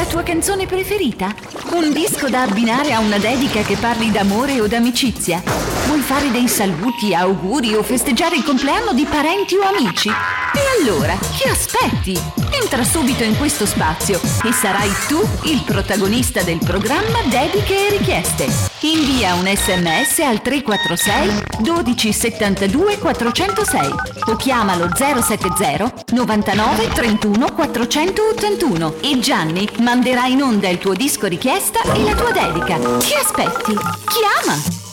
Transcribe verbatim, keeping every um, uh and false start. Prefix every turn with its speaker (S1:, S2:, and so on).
S1: tua canzone preferita? Un disco da abbinare a una dedica che parli d'amore o d'amicizia? Vuoi fare dei saluti, auguri o festeggiare il compleanno di parenti o amici? E allora, che aspetti? Entra subito in questo spazio e sarai tu il protagonista del programma Dediche e Richieste. Invia un sms al tre quattro sei dodici settantadue quattrocentosei o chiamalo zero sette zero novantanove trentuno quattrocentottantuno e Gianni manderà in onda il tuo disco richiesta e la tua dedica. Che aspetti? Chiama!